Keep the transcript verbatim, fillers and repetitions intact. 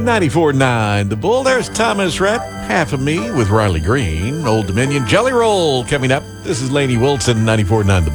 ninety-four point nine The Bull. There's Thomas Rhett, Half of Me with Riley Green. Old Dominion Jelly Roll coming up. This is Lainey Wilson, ninety-four point nine The Bull.